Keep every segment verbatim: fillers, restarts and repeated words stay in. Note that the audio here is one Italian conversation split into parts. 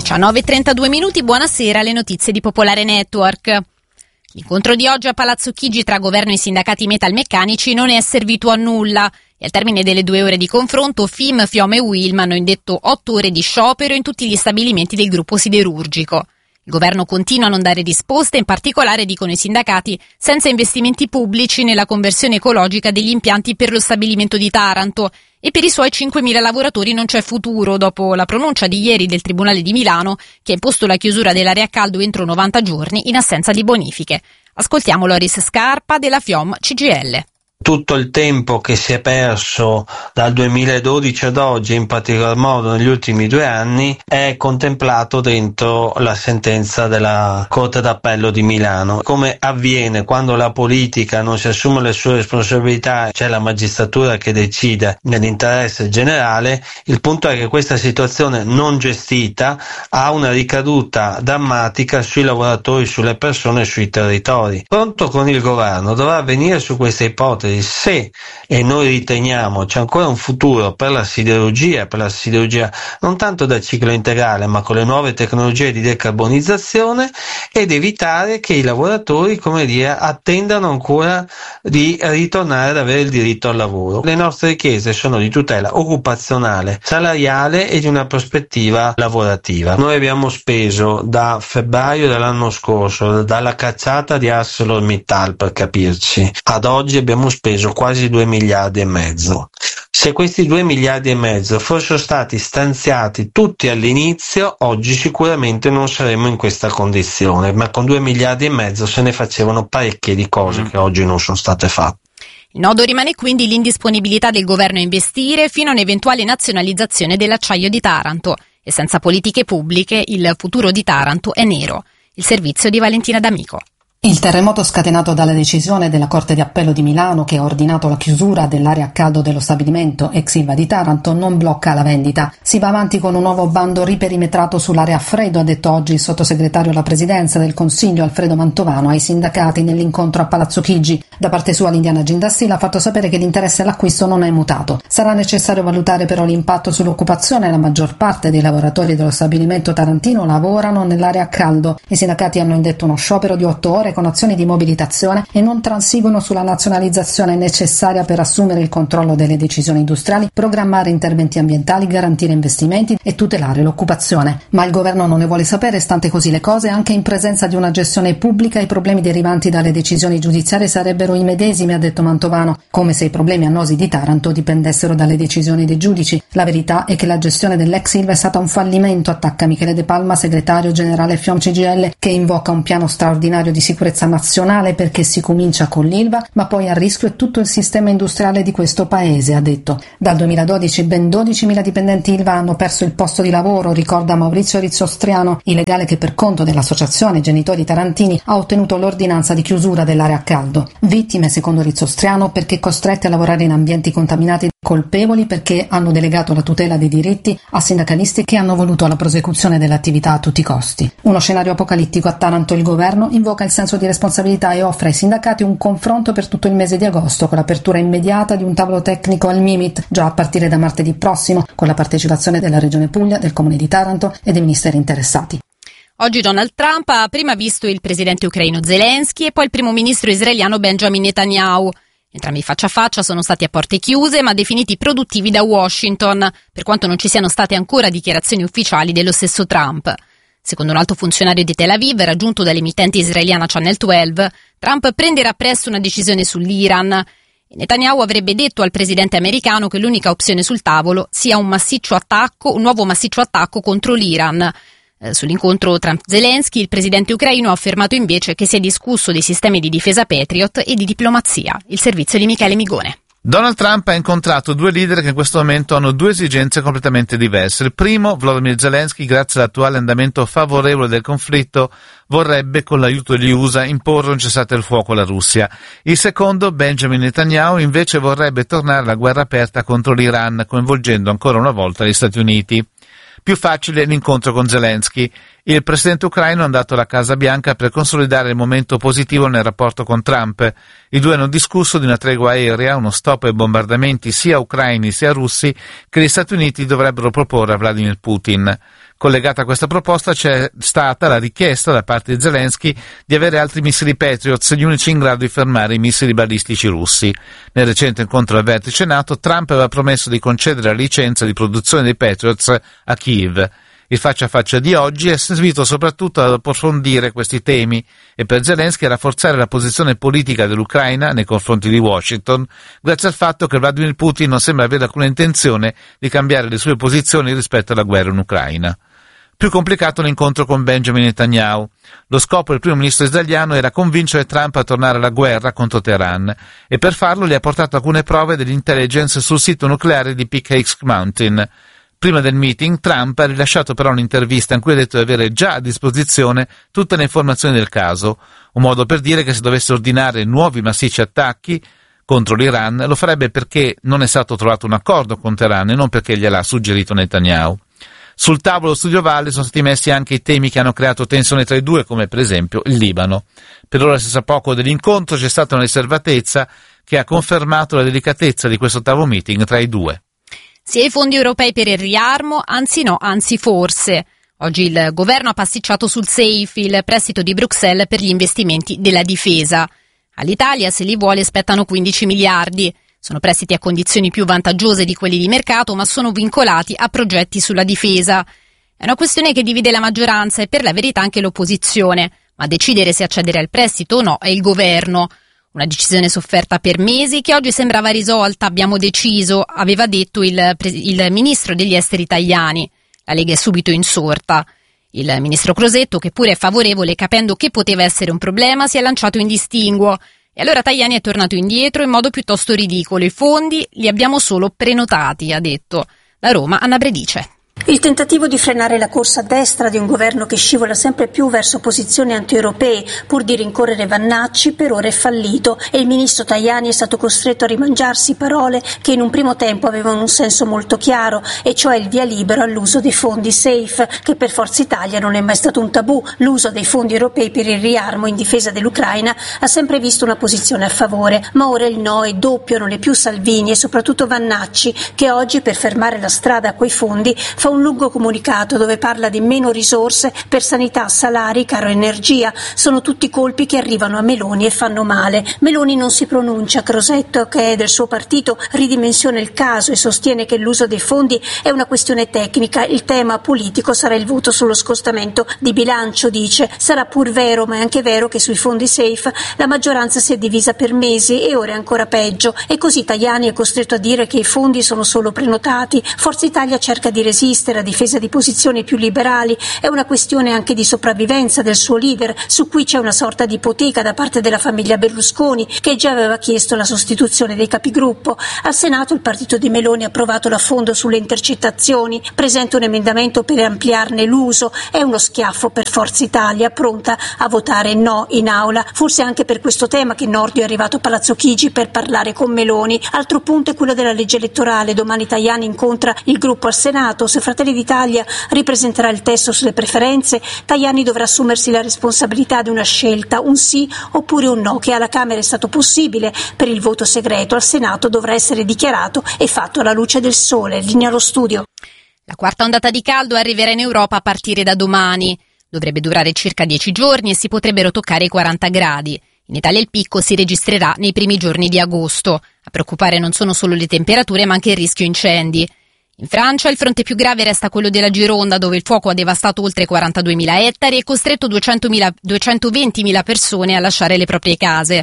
diciannove e trentadue minuti, buonasera, le notizie di Popolare Network. L'incontro di oggi a Palazzo Chigi tra governo e sindacati metalmeccanici non è servito a nulla e al termine delle due ore di confronto F I M, FIOM e UILM hanno indetto otto ore di sciopero in tutti gli stabilimenti del gruppo siderurgico. Il governo continua a non dare risposte, in particolare, dicono i sindacati, senza investimenti pubblici nella conversione ecologica degli impianti per lo stabilimento di Taranto e per i suoi cinquemila lavoratori non c'è futuro dopo la pronuncia di ieri del Tribunale di Milano che ha imposto la chiusura dell'area a caldo entro novanta giorni in assenza di bonifiche. Ascoltiamo Loris Scarpa della FIOM C G I L. Tutto il tempo che si è perso dal duemiladodici ad oggi, in particolar modo negli ultimi due anni, è contemplato dentro la sentenza della Corte d'Appello di Milano. Come avviene quando la politica non si assume le sue responsabilità, c'è la magistratura che decide nell'interesse generale, il punto è che questa situazione non gestita ha una ricaduta drammatica sui lavoratori, sulle persone e sui territori. Pronto con il governo dovrà venire su queste ipotesi. Se, e noi riteniamo, c'è ancora un futuro per la siderurgia, per la siderurgia non tanto da ciclo integrale ma con le nuove tecnologie di decarbonizzazione, ed evitare che i lavoratori, come dire, attendano ancora di ritornare ad avere il diritto al lavoro. Le nostre richieste sono di tutela occupazionale, salariale e di una prospettiva lavorativa. Noi abbiamo speso da febbraio dell'anno scorso, dalla cacciata di ArcelorMittal per capirci, ad oggi abbiamo speso quasi due miliardi e mezzo. Se questi due miliardi e mezzo fossero stati stanziati tutti all'inizio, oggi sicuramente non saremmo in questa condizione, ma con due miliardi e mezzo se ne facevano parecchie di cose che oggi non sono state fatte. Il nodo rimane quindi l'indisponibilità del governo a investire fino a un'eventuale nazionalizzazione dell'acciaio di Taranto e senza politiche pubbliche il futuro di Taranto è nero. Il servizio di Valentina D'Amico. Il terremoto scatenato dalla decisione della Corte di Appello di Milano, che ha ordinato la chiusura dell'area a caldo dello stabilimento ex Ilva di Taranto, non blocca la vendita. Si va avanti con un nuovo bando riperimetrato sull'area a freddo, ha detto oggi il sottosegretario alla Presidenza del Consiglio Alfredo Mantovano ai sindacati nell'incontro a Palazzo Chigi. Da parte sua l'Indiana Gindastil ha fatto sapere che l'interesse all'acquisto non è mutato. Sarà necessario valutare però l'impatto sull'occupazione. La maggior parte dei lavoratori dello stabilimento tarantino lavorano nell'area a caldo. I sindacati hanno indetto uno sciopero di otto ore con azioni di mobilitazione e non transigono sulla nazionalizzazione necessaria per assumere il controllo delle decisioni industriali, programmare interventi ambientali, garantire investimenti e tutelare l'occupazione. Ma il governo non ne vuole sapere, stante così le cose, anche in presenza di una gestione pubblica i problemi derivanti dalle decisioni giudiziarie sarebbero i medesimi, ha detto Mantovano, come se i problemi annosi di Taranto dipendessero dalle decisioni dei giudici. La verità è che la gestione dell'ex Ilva è stata un fallimento, attacca Michele De Palma, segretario generale FIOM C G I L, che invoca un piano straordinario di sicurezza nazionale perché si comincia con l'Ilva, ma poi a rischio è tutto il sistema industriale di questo paese, ha detto. Dal duemiladodici ben dodicimila dipendenti Ilva hanno perso il posto di lavoro, ricorda Maurizio Rizzostriano, il legale che per conto dell'associazione Genitori Tarantini ha ottenuto l'ordinanza di chiusura dell'area a caldo. Vittime, secondo Rizzostriano, perché costretti a lavorare in ambienti contaminati, colpevoli perché hanno delegato la tutela dei diritti a sindacalisti che hanno voluto la prosecuzione dell'attività a tutti i costi. Uno scenario apocalittico a Taranto. Il governo invoca il senso di responsabilità e offre ai sindacati un confronto per tutto il mese di agosto con l'apertura immediata di un tavolo tecnico al Mimit già a partire da martedì prossimo, con la partecipazione della Regione Puglia, del Comune di Taranto e dei ministeri interessati. Oggi Donald Trump ha prima visto il presidente ucraino Zelensky e poi il primo ministro israeliano Benjamin Netanyahu. Entrambi faccia a faccia sono stati a porte chiuse ma definiti produttivi da Washington, per quanto non ci siano state ancora dichiarazioni ufficiali dello stesso Trump. Secondo un alto funzionario di Tel Aviv, raggiunto dall'emittente israeliana Channel dodici, Trump prenderà presto una decisione sull'Iran. E Netanyahu avrebbe detto al presidente americano che l'unica opzione sul tavolo sia un massiccio attacco, un nuovo massiccio attacco contro l'Iran. Eh, sull'incontro Trump-Zelensky, il presidente ucraino ha affermato invece che si è discusso dei sistemi di difesa Patriot e di diplomazia. Il servizio di Michele Migone. Donald Trump ha incontrato due leader che in questo momento hanno due esigenze completamente diverse. Il primo, Volodymyr Zelensky, grazie all'attuale andamento favorevole del conflitto, vorrebbe, con l'aiuto degli U S A, imporre un cessate il fuoco alla Russia. Il secondo, Benjamin Netanyahu, invece vorrebbe tornare alla guerra aperta contro l'Iran, coinvolgendo ancora una volta gli Stati Uniti. Più facile l'incontro con Zelensky. Il presidente ucraino è andato alla Casa Bianca per consolidare il momento positivo nel rapporto con Trump. I due hanno discusso di una tregua aerea, uno stop ai bombardamenti sia ucraini sia russi che gli Stati Uniti dovrebbero proporre a Vladimir Putin. Collegata a questa proposta c'è stata la richiesta da parte di Zelensky di avere altri missili Patriot, gli unici in grado di fermare i missili balistici russi. Nel recente incontro al vertice NATO, Trump aveva promesso di concedere la licenza di produzione dei Patriots a Kiev. Il faccia a faccia di oggi è servito soprattutto ad approfondire questi temi e per Zelensky a rafforzare la posizione politica dell'Ucraina nei confronti di Washington, grazie al fatto che Vladimir Putin non sembra avere alcuna intenzione di cambiare le sue posizioni rispetto alla guerra in Ucraina. Più complicato l'incontro con Benjamin Netanyahu. Lo scopo del primo ministro israeliano era convincere Trump a tornare alla guerra contro Teheran e per farlo gli ha portato alcune prove dell'intelligence sul sito nucleare di Peak Hakes Mountain. Prima del meeting, Trump ha rilasciato però un'intervista in cui ha detto di avere già a disposizione tutte le informazioni del caso, un modo per dire che se dovesse ordinare nuovi massicci attacchi contro l'Iran lo farebbe perché non è stato trovato un accordo con Teheran e non perché gliel'ha suggerito Netanyahu. Sul tavolo studio Valle sono stati messi anche i temi che hanno creato tensione tra i due, come per esempio il Libano. Per ora si sa poco dell'incontro, c'è stata una riservatezza che ha confermato la delicatezza di questo ottavo meeting tra i due. Sia i fondi europei per il riarmo, anzi no, anzi forse. Oggi il governo ha pasticciato sul SAFE, il prestito di Bruxelles per gli investimenti della difesa. All'Italia, se li vuole, spettano quindici miliardi. Sono prestiti a condizioni più vantaggiose di quelli di mercato, ma sono vincolati a progetti sulla difesa. È una questione che divide la maggioranza e per la verità anche l'opposizione, ma a decidere se accedere al prestito o no è il governo. Una decisione sofferta per mesi che oggi sembrava risolta, abbiamo deciso, aveva detto il, il ministro degli esteri italiani. La Lega è subito insorta. Il ministro Crosetto, che pure è favorevole, capendo che poteva essere un problema, si è lanciato in distinguo. E allora Tajani è tornato indietro in modo piuttosto ridicolo. I fondi li abbiamo solo prenotati, ha detto. Da Roma, Anna Bredice. Il tentativo di frenare la corsa a destra di un governo che scivola sempre più verso posizioni anti-europee pur di rincorrere Vannacci per ora è fallito e il ministro Tajani è stato costretto a rimangiarsi parole che in un primo tempo avevano un senso molto chiaro, e cioè il via libero all'uso dei fondi SAFE, che per Forza Italia non è mai stato un tabù. L'uso dei fondi europei per il riarmo in difesa dell'Ucraina ha sempre visto una posizione a favore, ma ora il no è doppio, non è più Salvini e soprattutto Vannacci, che oggi per fermare la strada a quei fondi fa un lungo comunicato dove parla di meno risorse per sanità, salari, caro energia. Sono tutti colpi che arrivano a Meloni e fanno male. Meloni non si pronuncia, Crosetto, che è del suo partito, ridimensiona il caso e sostiene che l'uso dei fondi è una questione tecnica. Il tema politico sarà il voto sullo scostamento di bilancio, dice. Sarà pur vero, ma è anche vero che sui fondi SAFE la maggioranza si è divisa per mesi e ora è ancora peggio. E così Tajani è costretto a dire che i fondi sono solo prenotati. Forza Italia cerca di resistere a difesa di posizioni più liberali. È una questione anche di sopravvivenza del suo leader, su cui c'è una sorta di ipoteca da parte della famiglia Berlusconi, che già aveva chiesto la sostituzione dei capigruppo. Al Senato il partito di Meloni ha approvato l'affondo sulle intercettazioni, presenta un emendamento per ampliarne l'uso. È uno schiaffo per Forza Italia, pronta a votare no in aula. Forse anche per questo tema che Nordio è arrivato a Palazzo Chigi per parlare con Meloni. Altro punto è quello della legge elettorale. Domani Tajani incontra il gruppo al Senato. Se Fratelli d'Italia ripresenterà il testo sulle preferenze, Tajani dovrà assumersi la responsabilità di una scelta, un sì oppure un no, che alla Camera è stato possibile per il voto segreto, al Senato dovrà essere dichiarato e fatto alla luce del sole. Linea allo studio. La quarta ondata di caldo arriverà in Europa a partire da domani. Dovrebbe durare circa dieci giorni e si potrebbero toccare i quaranta gradi. In Italia il picco si registrerà nei primi giorni di agosto. A preoccupare non sono solo le temperature ma anche il rischio incendi. In Francia il fronte più grave resta quello della Gironda, dove il fuoco ha devastato oltre quarantaduemila ettari e costretto duecentoventimila persone a lasciare le proprie case.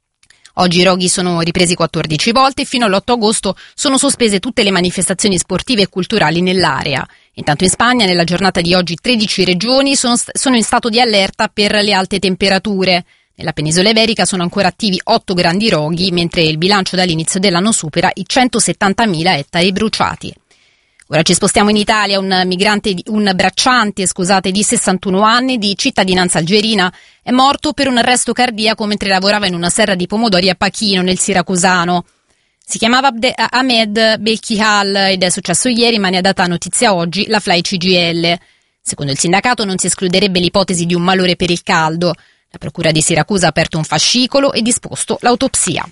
Oggi i roghi sono ripresi quattordici volte e fino all'otto agosto sono sospese tutte le manifestazioni sportive e culturali nell'area. Intanto in Spagna nella giornata di oggi tredici regioni sono, sono in stato di allerta per le alte temperature. Nella penisola iberica sono ancora attivi otto grandi roghi, mentre il bilancio dall'inizio dell'anno supera i centosettantamila ettari bruciati. Ora ci spostiamo in Italia. Un migrante, un bracciante, scusate, di sessantuno anni, di cittadinanza algerina, è morto per un arresto cardiaco mentre lavorava in una serra di pomodori a Pachino, nel Siracusano. Si chiamava Abde- Ahmed Belkihal ed è successo ieri, ma ne ha data notizia oggi la Fly C G I L. Secondo il sindacato non si escluderebbe l'ipotesi di un malore per il caldo. La procura di Siracusa ha aperto un fascicolo e disposto l'autopsia.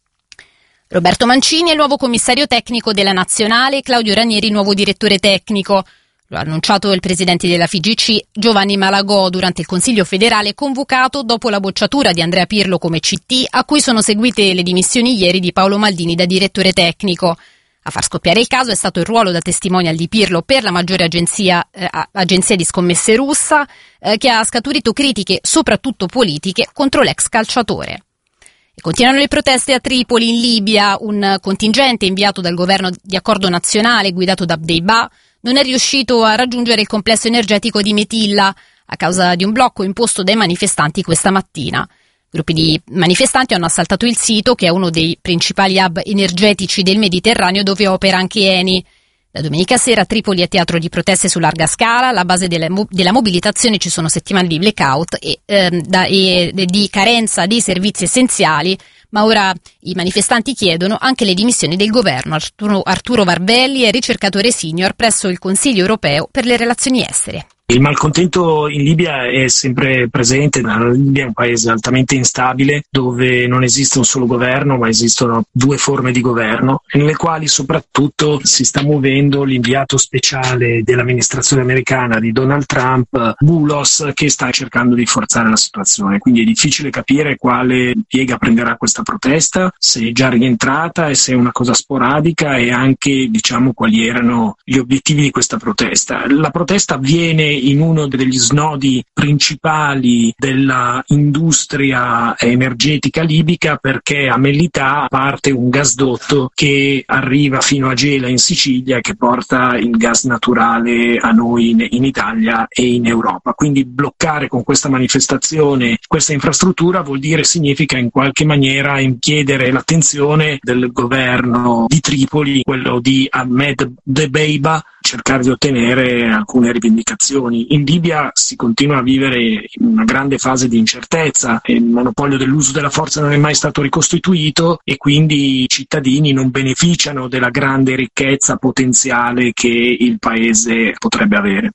Roberto Mancini è il nuovo commissario tecnico della Nazionale, Claudio Ranieri nuovo direttore tecnico. Lo ha annunciato il presidente della F I G C, Giovanni Malagò, durante il Consiglio federale convocato dopo la bocciatura di Andrea Pirlo come C T, a cui sono seguite le dimissioni ieri di Paolo Maldini da direttore tecnico. A far scoppiare il caso è stato il ruolo da testimonial di Pirlo per la maggiore agenzia, eh, agenzia di scommesse russa, eh, che ha scaturito critiche, soprattutto politiche, contro l'ex calciatore. E continuano le proteste a Tripoli, in Libia. Un contingente inviato dal governo di accordo nazionale, guidato da Abdeiba, non è riuscito a raggiungere il complesso energetico di Metilla a causa di un blocco imposto dai manifestanti questa mattina. Gruppi di manifestanti hanno assaltato il sito, che è uno dei principali hub energetici del Mediterraneo, dove opera anche Eni. Da domenica sera Tripoli è teatro di proteste su larga scala. Alla base della, della mobilitazione ci sono settimane di blackout e, ehm, da, e di carenza dei servizi essenziali, ma ora i manifestanti chiedono anche le dimissioni del governo. Arturo, Arturo Varvelli è ricercatore senior presso il Consiglio europeo per le relazioni estere. Il malcontento in Libia è sempre presente. La Libia è un paese altamente instabile, dove non esiste un solo governo, ma esistono due forme di governo, nelle quali soprattutto si sta muovendo l'inviato speciale dell'amministrazione americana di Donald Trump, Boulos, che sta cercando di forzare la situazione. Quindi è difficile capire quale piega prenderà questa protesta, se è già rientrata e se è una cosa sporadica, e anche, diciamo, quali erano gli obiettivi di questa protesta. La protesta avviene in uno degli snodi principali della industria energetica libica, perché a Mellità parte un gasdotto che arriva fino a Gela in Sicilia e che porta il gas naturale a noi in, in Italia e in Europa. Quindi bloccare con questa manifestazione questa infrastruttura vuol dire, significa in qualche maniera chiedere l'attenzione del governo di Tripoli, quello di Ahmed Dbeibeh, cercare di ottenere alcune rivendicazioni. In Libia si continua a vivere una grande fase di incertezza, il monopolio dell'uso della forza non è mai stato ricostituito e quindi i cittadini non beneficiano della grande ricchezza potenziale che il paese potrebbe avere.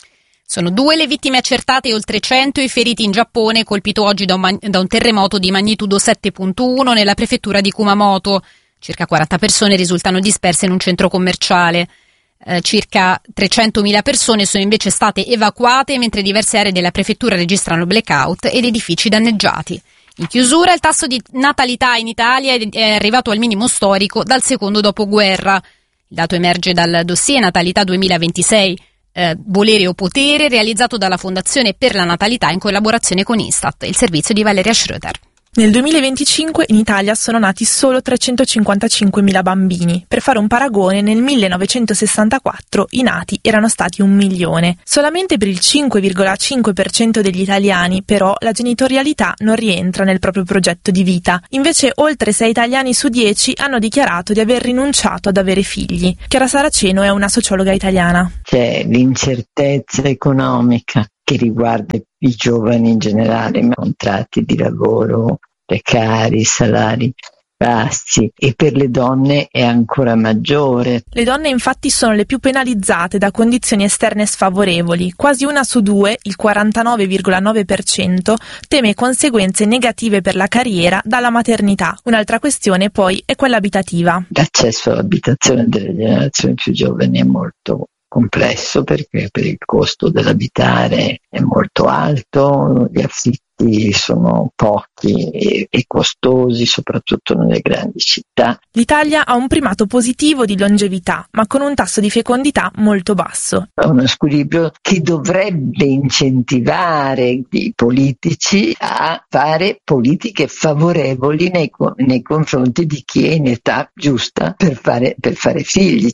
Sono due le vittime accertate e oltre cento i feriti in Giappone, colpito oggi da un, man- da un terremoto di magnitudo sette virgola uno nella prefettura di Kumamoto. Circa quaranta persone risultano disperse in un centro commerciale. Eh, circa trecentomila persone sono invece state evacuate, mentre diverse aree della prefettura registrano blackout ed edifici danneggiati. In chiusura, il tasso di natalità in Italia è arrivato al minimo storico dal secondo dopoguerra. Il dato emerge dal dossier Natalità duemilaventisei, eh, Volere o Potere, realizzato dalla Fondazione per la Natalità in collaborazione con Istat, il servizio di Valeria Schröter. Nel duemilaventicinque in Italia sono nati solo trecentocinquantacinquemila bambini. Per fare un paragone, nel millenovecentosessantaquattro i nati erano stati un milione. Solamente per il cinque virgola cinque per cento degli italiani, però, la genitorialità non rientra nel proprio progetto di vita. Invece, oltre sei italiani su dieci hanno dichiarato di aver rinunciato ad avere figli. Chiara Saraceno è una sociologa italiana. C'è l'incertezza economica che riguarda i giovani in generale, contratti di lavoro precari, salari bassi, e per le donne è ancora maggiore. Le donne infatti sono le più penalizzate da condizioni esterne sfavorevoli. Quasi una su due, il quarantanove virgola nove per cento, teme conseguenze negative per la carriera dalla maternità. Un'altra questione poi è quella abitativa. L'accesso all'abitazione delle generazioni più giovani è molto complesso, perché per il costo dell'abitare è molto alto, gli affitti sono pochi e, e costosi, soprattutto nelle grandi città. L'Italia ha un primato positivo di longevità, ma con un tasso di fecondità molto basso. È uno squilibrio che dovrebbe incentivare i politici a fare politiche favorevoli nei, nei confronti di chi è in età giusta per fare, per fare figli.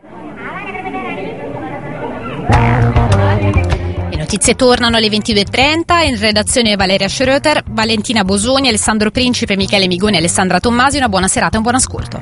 Le notizie tornano alle ventidue e trenta, in redazione Valeria Schröter, Valentina Bosoni, Alessandro Principe, Michele Migoni e Alessandra Tommasi. Una buona serata e un buon ascolto.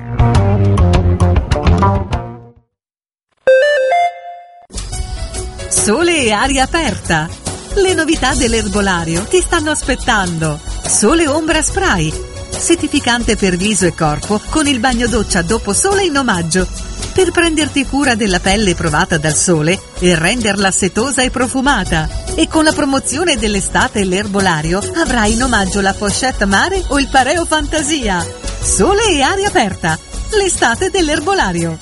Sole e aria aperta. Le novità dell'erbolario ti stanno aspettando. Sole Ombra Spray, settificante per viso e corpo con il bagno doccia dopo sole in omaggio. per prenderti cura della pelle provata dal sole e renderla setosa e profumata. E con la promozione dell'estate l'erbolario avrai in omaggio la pochette mare o il pareo fantasia. Sole e aria aperta, l'estate dell'erbolario.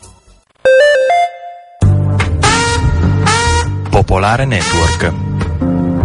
Popolare Network.